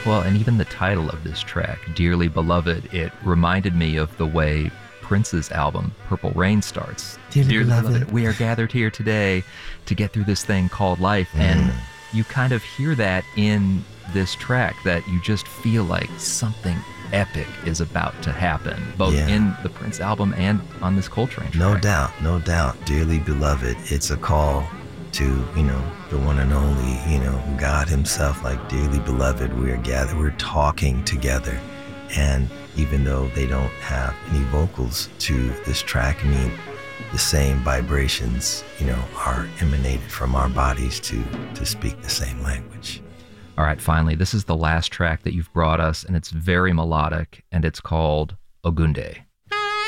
Well, and even the title of this track, Dearly Beloved, it reminded me of the way Prince's album, Purple Rain, starts. Dearly beloved. We are gathered here today to get through this thing called life. And you kind of hear that in this track, that you just feel like something epic is about to happen, both in the Prince album and on this Coltrane track. No doubt. Dearly beloved, it's a call to, the one and only, God himself, like, dearly beloved, we are gathered, we're talking together. And even though they don't have any vocals to this track, the same vibrations, are emanated from our bodies to speak the same language. All right, finally, this is the last track that you've brought us, and it's very melodic, and it's called Ogunde.